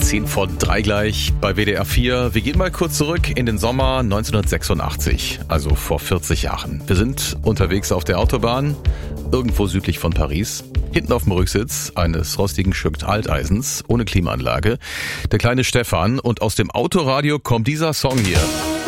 10:10 gleich bei WDR 4. Wir gehen mal kurz zurück in den Sommer 1986, also vor 40 Jahren. Wir sind unterwegs auf der Autobahn, irgendwo südlich von Paris. Hinten auf dem Rücksitz eines rostigen Stück Alteisens, ohne Klimaanlage, der kleine Stefan. Und aus dem Autoradio kommt dieser Song hier.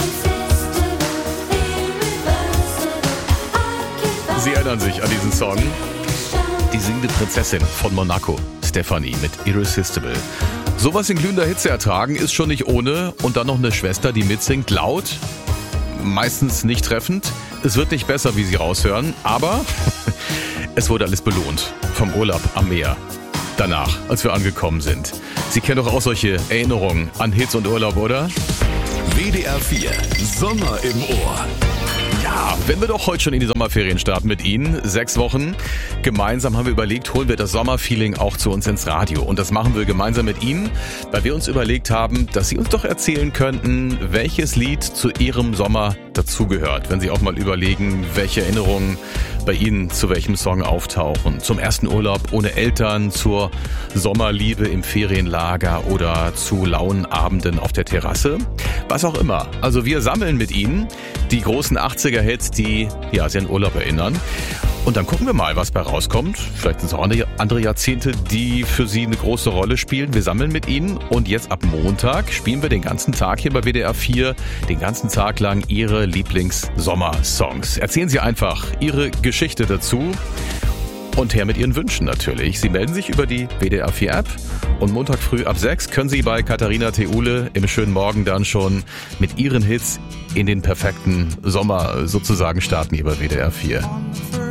Sie erinnern sich an diesen Song? Die singende Prinzessin von Monaco, Stephanie mit Irresistible. Sowas in glühender Hitze ertragen ist schon nicht ohne. Und dann noch eine Schwester, die mitsingt, laut, meistens nicht treffend. Es wird nicht besser, wie Sie raushören, aber es wurde alles belohnt vom Urlaub am Meer. Danach, als wir angekommen sind. Sie kennen doch auch solche Erinnerungen an Hits und Urlaub, oder? WDR 4, Sommer im Ohr. Ja, wenn wir doch heute schon in die Sommerferien starten mit Ihnen, 6 Wochen. Gemeinsam haben wir überlegt, holen wir das Sommerfeeling auch zu uns ins Radio. Und das machen wir gemeinsam mit Ihnen, weil wir uns überlegt haben, dass Sie uns doch erzählen könnten, welches Lied zu Ihrem Sommer dazugehört. Wenn Sie auch mal überlegen, welche Erinnerungen bei Ihnen zu welchem Song auftauchen. Zum ersten Urlaub ohne Eltern, zur Sommerliebe im Ferienlager oder zu lauen Abenden auf der Terrasse. Was auch immer. Also wir sammeln mit Ihnen die großen 80er-Hits, die Sie an Urlaub erinnern. Und dann gucken wir mal, was bei rauskommt. Vielleicht sind es auch andere Jahrzehnte, die für Sie eine große Rolle spielen. Wir sammeln mit Ihnen und jetzt ab Montag spielen wir den ganzen Tag hier bei WDR 4, den ganzen Tag lang Ihre Lieblings-Sommersongs. Erzählen Sie einfach Ihre Geschichte dazu und her mit Ihren Wünschen natürlich. Sie melden sich über die WDR 4 App und Montag früh ab 6 können Sie bei Katharina Theule im schönen Morgen dann schon mit Ihren Hits in den perfekten Sommer sozusagen starten hier bei WDR 4.